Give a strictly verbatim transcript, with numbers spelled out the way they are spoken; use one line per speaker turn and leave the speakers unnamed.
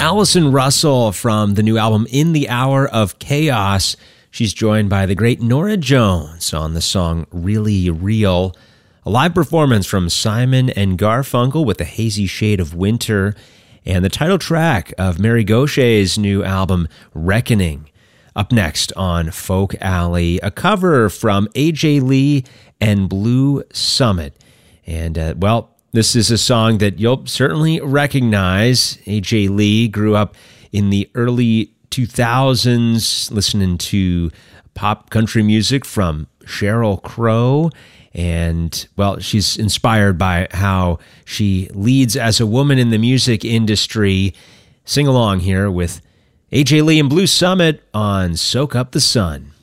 Allison Russell from the new album In the Hour of Chaos. She's joined by the great Norah Jones on the song Really Real. A live performance from Simon and Garfunkel with The Hazy Shade of Winter, and the title track of Mary Gaucher's new album, Reckoning. Up next on Folk Alley, a cover from A J Lee and Blue Summit. And, uh, well, this is a song that you'll certainly recognize. A J Lee grew up in the early two thousands listening to pop country music from Sheryl Crow. And, well, she's inspired by how she leads as a woman in the music industry. Sing along here with A J Lee and Blue Summit on Soak Up the Sun.